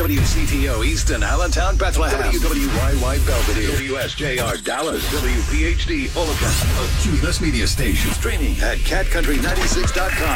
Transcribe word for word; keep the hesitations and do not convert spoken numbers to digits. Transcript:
W C T O Easton, Allentown, Bethlehem. W W Y Y Belvedere. W S J R Dallas. W P H D Olympus. A Q B S media station. Streaming at cat country ninety-six dot com.